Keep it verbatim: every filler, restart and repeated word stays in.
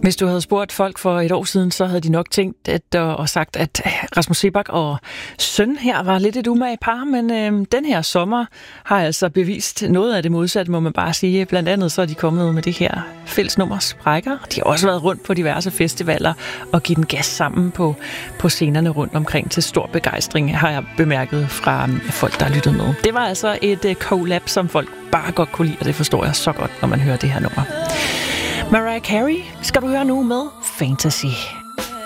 Hvis du havde spurgt folk for et år siden, så havde de nok tænkt at, og sagt, at Rasmus Seebach og søn her var lidt et umage par, men øh, den her sommer har altså bevist noget af det modsatte, må man bare sige. Blandt andet så er de kommet med det her fællesnummer Sprækker. De har også været rundt på diverse festivaler og givet den gas sammen på, på scenerne rundt omkring til stor begejstring, har jeg bemærket fra folk, der har lyttet med. Det var altså et uh, collab, som folk bare godt kunne lide, og det forstår jeg så godt, når man hører det her nummer. Mariah Carey skal du høre nu med Fantasy.